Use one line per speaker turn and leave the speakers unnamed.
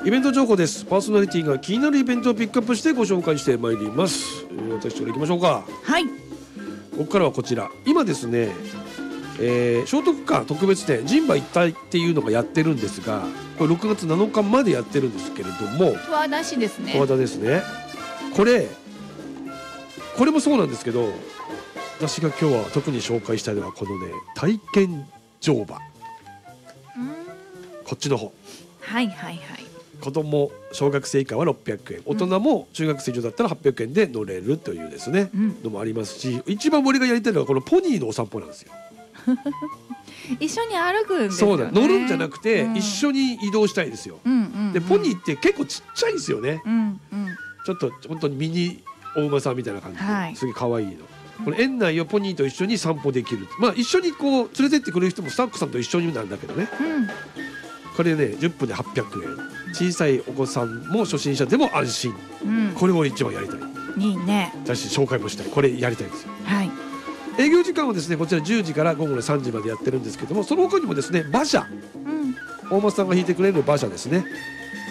イベント情報です。パーソナリティが気になるイベントをピックアップしてご紹介してまいります。私から行きましょうか。
はい。
ここからはこちら。今ですね、聖徳館特別展人馬一体っていうのがやってるんですが、これ6月7日までやってるんですけれども、
十和田市ですね。
十和田ですね。これもそうなんですけど、私が今日は特に紹介したいのはこのね、体験乗馬。こっちの方。
はいはいはい。
子供小学生以下は600円、大人も中学生以上だったら800円で乗れるというですね、のもありますし、一番俺がやりたいのはこのポニーのお散歩なんですよ。
一緒に歩くんですよね。
そうだ、乗るんじゃなくて、一緒に移動したいですよ。でポニーって結構ちっちゃいですよね。ちょっと本当にミニお馬さんみたいな感じで、すげえ可愛いの。この園内をポニーと一緒に散歩できる。まあ一緒にこう連れてってくれる人もスタッフさんと一緒になんだけどね。これね10分で800円。小さいお子さんも初心者でも安心。これを一番やりたい。
いいね。
私紹介もしたい。これやりたいんですよ。
はい。
営業時間はですね、こちら10時から午後の3時までやってるんですけども、その他にもですね、馬車、大間さんが引いてくれる馬車ですね、